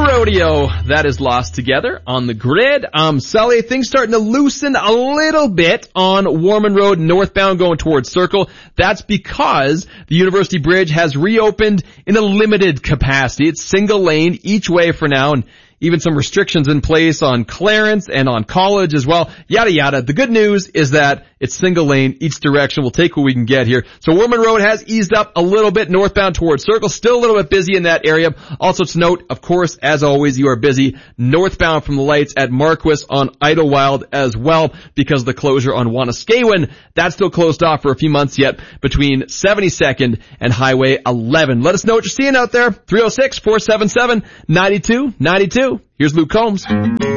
rodeo that is lost together on the grid. Sully, things starting to loosen a little bit on Warman Road northbound going towards Circle. That's because the University Bridge has reopened in a limited capacity. It's single lane each way for now, and even some restrictions in place on Clarence and on College as well. Yada yada. The good news is that it's single lane each direction. We'll take what we can get here. So Warman Road has eased up a little bit northbound towards Circle. Still a little bit busy in that area. Also to note, of course, as always, you are busy northbound from the lights at Marquis on Idlewild as well because of the closure on Wanuskewin. That's still closed off for a few months yet between 72nd and Highway 11. Let us know what you're seeing out there. 306-477-9292. Here's Luke Combs.